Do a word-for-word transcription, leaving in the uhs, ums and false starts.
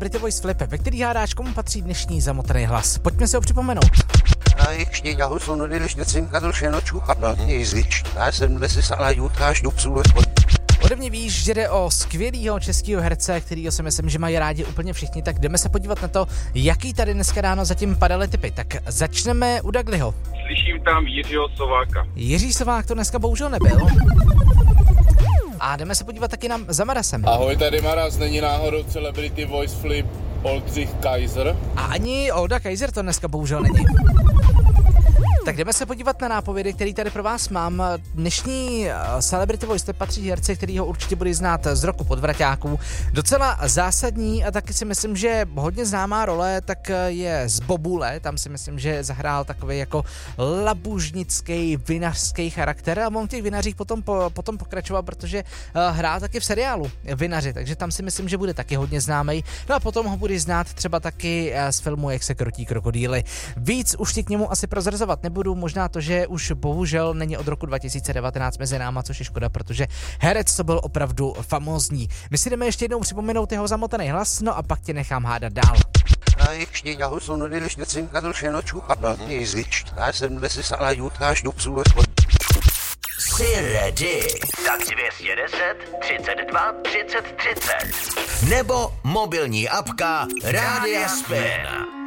Pretty Voice Flip, ve který hádáš, komu patří dnešní zamotaný hlas. Pojďme si ho připomenout. A jak já jsou neděliště cinka dolše nočů a na něj zlič. Já jsem dnes se ale jutáš do psů. Ode mě víš, že jde o skvělýho českého herce, kterýho si myslím, že mají rádi úplně všichni, tak jdeme se podívat na to, jaký tady dneska ráno zatím padaly tipy. Tak začneme u Dagliho. Slyším tam Jiřího Sováka. Jiří Sovák to dneska bohužel nebyl. A jdeme se podívat taky na za Marasem. Ahoj, tady Maras, není náhodou Celebrity Voice Flip Oldřich Kaiser? A ani Olda Kaiser to dneska bohužel není. Tak jdeme se podívat na nápovědy, který tady pro vás mám. Dnešní Celebrity Voice patří herce, který ho určitě bude znát z roku Podvraťáků. Docela zásadní a taky si myslím, že hodně známá role, tak je z Bobule. Tam si myslím, že zahrál takový jako labužnický, vinařský charakter a on těch vinařích potom, po, potom pokračoval, protože hrál taky v seriálu Vinaři, takže tam si myslím, že bude taky hodně známý. No a potom ho bude znát třeba taky z filmu Jak se krotí krokodýly. Víc už ti k němu asi prozrazovat nebudu, možná to, že už bohužel není od roku dva tisíce devatenáct mezi náma, což je škoda, protože herec to byl opravdu famózní. My si jdeme ještě jednou připomenout jeho zamotaný hlas, no a pak tě nechám hádat dál. A jak já jsou neděliště cinka dolše nočů a na něj zlič. Já jsem dnes se ale jutáš do psů. Jsi ready? Tak dvě stě deset, třicet dva, třicet třicet. Nebo mobilní apka Rádia Spin.